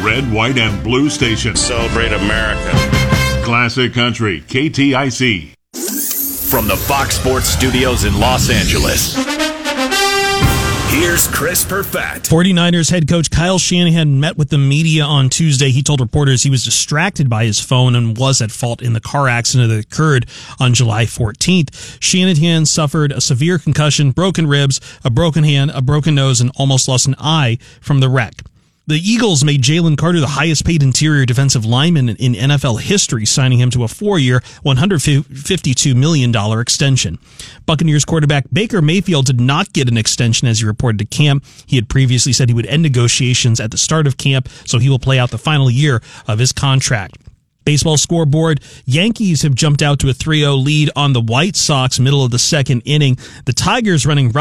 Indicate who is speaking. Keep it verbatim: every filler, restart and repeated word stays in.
Speaker 1: red, white, and blue station.
Speaker 2: Celebrate America.
Speaker 1: Classic Country, K T I C.
Speaker 3: From the Fox Sports Studios in Los Angeles, here's Chris Perfett.
Speaker 4: 49ers head coach Kyle Shanahan met with the media on Tuesday. He told reporters he was distracted by his phone and was at fault in the car accident that occurred on July fourteenth. Shanahan suffered a severe concussion, broken ribs, a broken hand, a broken nose, and almost lost an eye from the wreck. The Eagles made Jalen Carter the highest-paid interior defensive lineman in N F L history, signing him to a four-year, one hundred fifty-two million dollars extension. Buccaneers quarterback Baker Mayfield did not get an extension, as he reported to camp. He had previously said he would end negotiations at the start of camp, so he will play out the final year of his contract. Baseball scoreboard, Yankees have jumped out to a three oh lead on the White Sox, middle of the second inning. The Tigers running